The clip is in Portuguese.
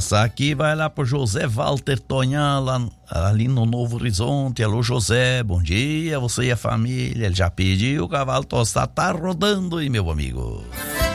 Essa aqui vai lá pro José Walter Tonhan, lá, ali no Novo Horizonte. Alô, José, bom dia, você e a família. Ele já pediu, o cavalo tostado tá rodando aí, meu amigo.